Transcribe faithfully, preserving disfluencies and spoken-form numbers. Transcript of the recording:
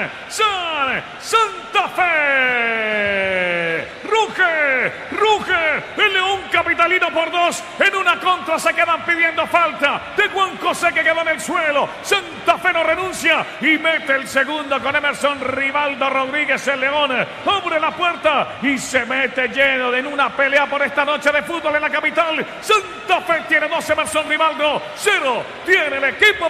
San Santa Fe. Ruge, ruge el León capitalino por dos. En una contra se quedan pidiendo falta de Juan José, que quedó en el suelo. Santa Fe no renuncia y mete el segundo con Emerson Rivaldo Rodríguez. El León abre la puerta y se mete lleno en una pelea por esta noche de fútbol en la capital. Santa Fe tiene dos, Emerson Rivaldo cero. Tiene el equipo